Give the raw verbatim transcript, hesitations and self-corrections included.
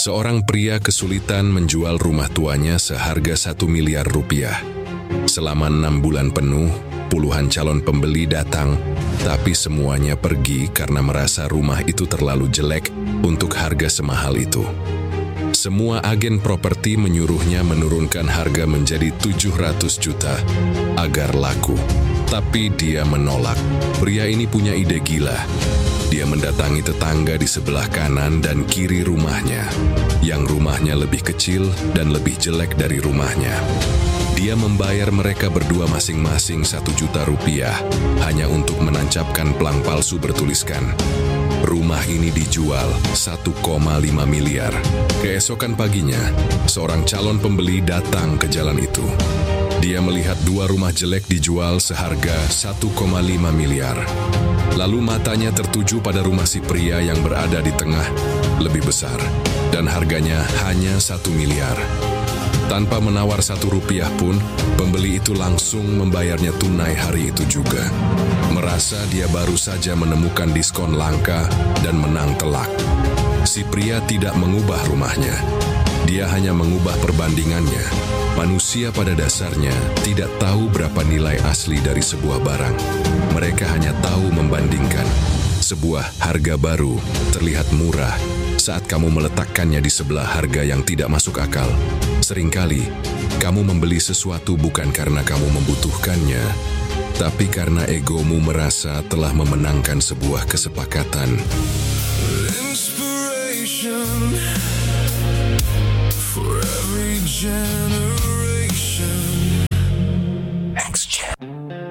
Seorang pria kesulitan menjual rumah tuanya seharga satu miliar rupiah. Selama enam bulan penuh, puluhan calon pembeli datang, tapi semuanya pergi karena merasa rumah itu terlalu jelek untuk harga semahal itu. Semua agen properti menyuruhnya menurunkan harga menjadi tujuh ratus juta agar laku. Tapi dia menolak. Pria ini punya ide gila. Dia mendatangi tetangga di sebelah kanan dan kiri rumahnya, yang rumahnya lebih kecil dan lebih jelek dari rumahnya. Dia membayar mereka berdua masing-masing satu juta rupiah hanya untuk menancapkan pelang palsu bertuliskan, "Rumah ini dijual satu koma lima miliar. Keesokan paginya, seorang calon pembeli datang ke jalan itu. Dia melihat dua rumah jelek dijual seharga satu koma lima miliar. Lalu matanya tertuju pada rumah si pria yang berada di tengah, lebih besar, dan harganya hanya satu miliar. Tanpa menawar satu rupiah pun, pembeli itu langsung membayarnya tunai hari itu juga. Merasa dia baru saja menemukan diskon langka dan menang telak. Si pria tidak mengubah rumahnya. Dia hanya mengubah perbandingannya. Manusia pada dasarnya tidak tahu berapa nilai asli dari sebuah barang. Mereka hanya tahu membandingkan. Sebuah harga baru terlihat murah saat kamu meletakkannya di sebelah harga yang tidak masuk akal. Seringkali, kamu membeli sesuatu bukan karena kamu membutuhkannya, tapi karena egomu merasa telah memenangkan sebuah kesepakatan.